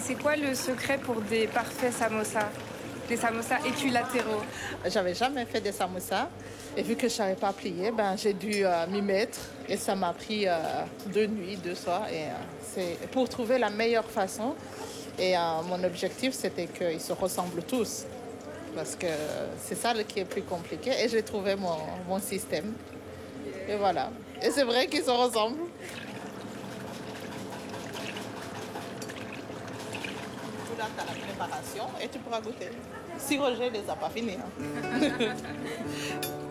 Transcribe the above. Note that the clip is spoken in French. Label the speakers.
Speaker 1: c'est quoi le secret pour des parfaits samosas? Des samosas équilatéraux.
Speaker 2: J'avais jamais fait des samoussas et vu que je savais pas plier, ben j'ai dû m'y mettre et ça m'a pris 2 nuits, 2 soirs et c'est pour trouver la meilleure façon. Et mon objectif c'était qu'ils se ressemblent tous parce que c'est ça qui est plus compliqué et j'ai trouvé mon système et voilà. Et c'est vrai qu'ils se ressemblent. Là, tu as la préparation et tu pourras goûter. Si Roger les a pas finis. Hein.